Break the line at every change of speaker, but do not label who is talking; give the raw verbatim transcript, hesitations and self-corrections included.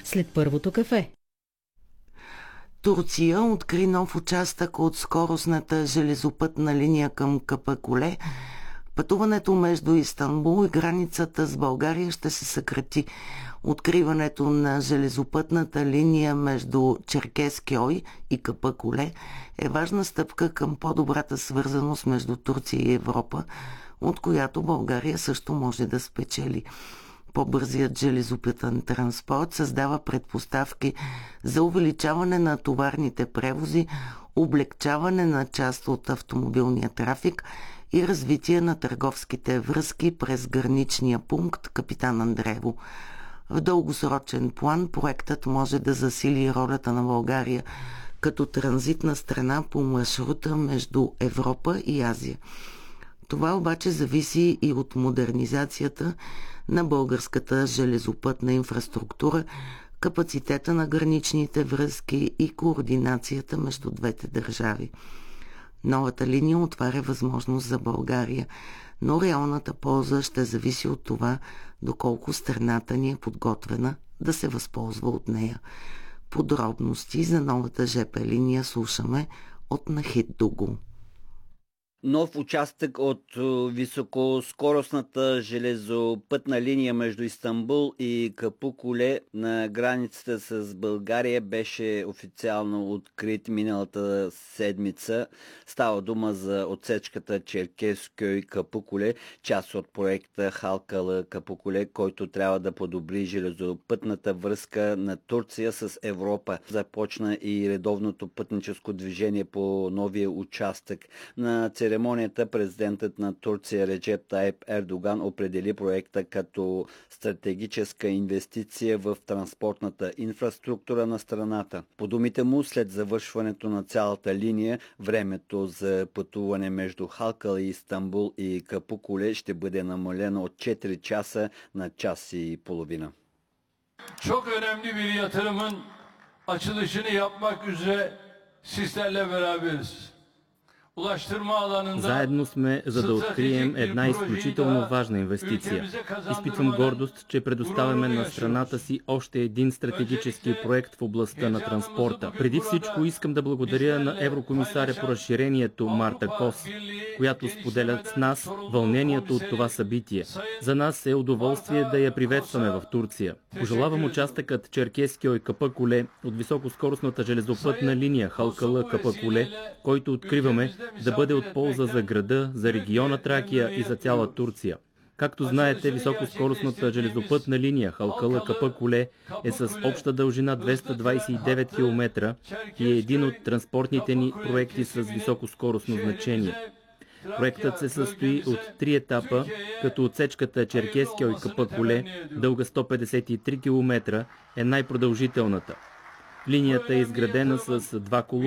след първото кафе.
Турция откри нов участък от скоростната железопътна линия към Капакуле. Пътуването между Истанбул и границата с България ще се съкрати. Откриването на железопътната линия между Черкескьой и Капакуле е важна стъпка към по-добрата свързаност между Турция и Европа, от която България също може да спечели. По-бързият железопътен транспорт създава предпоставки за увеличаване на товарните превози, облегчаване на част от автомобилния трафик и развитие на търговските връзки през граничния пункт Капитан Андреево. В дългосрочен план проектът може да засили ролята на България като транзитна страна по маршрута между Европа и Азия. Това обаче зависи и от модернизацията на българската железопътна инфраструктура, капацитета на граничните връзки и координацията между двете държави. Новата линия отваря възможност за България, но реалната полза ще зависи от това, доколко страната ни е подготвена да се възползва от нея. Подробности за новата жп линия слушаме от Нахид Дугу.
Нов участък от високоскоростната железопътна линия между Истанбул и Капакуле на границата с България беше официално открит миналата седмица. Става дума за отсечката Черкескьой-Капакуле, част от проекта Халкала-Капакуле, който трябва да подобри железопътната връзка на Турция с Европа. Започна и редовното пътническо движение по новия участък. На церемонията президентът на Турция Реджеп Тайип Ердоган определи проекта като стратегическа инвестиция в транспортната инфраструктура на страната. По думите му, след завършването на цялата линия, времето за пътуване между Халкала и Истанбул и Капакуле ще бъде намалено от четири часа на час и половина.
Çok önemli bir yatırımın açılışını yapmak üzere sizlerle beraberiz.
Заедно сме, за да открием една изключително важна инвестиция. Изпитвам гордост, че предоставяме на страната си още един стратегически проект в областта на транспорта. Преди всичко искам да благодаря на еврокомисаря по разширението Марта Кос, която споделя с нас вълнението от това събитие. За нас е удоволствие да я приветстваме в Турция. Пожелавам участъкът Черкескьой-Капакуле от високоскоростната железопътна линия Халкала-Капакуле, който откриваме, да бъде от полза за града, за региона Тракия и за цяла Турция. Както знаете, високоскоростната железопътна линия Халкала-Капакуле е с обща дължина двеста двадесет и девет километра и е един от транспортните ни проекти с високоскоростно значение. Проектът се състои от три етапа, като отсечката Черкескьой-Капакуле, дълга сто петдесет и три километра, е най-продължителната. Линията е изградена с два колона.